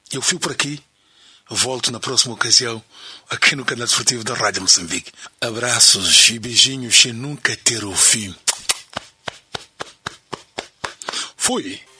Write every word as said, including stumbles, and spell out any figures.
Eu fico por aqui. Volto na próxima ocasião aqui no canal desportivo da Rádio Moçambique. Abraços e beijinhos sem nunca ter o fim. Fui.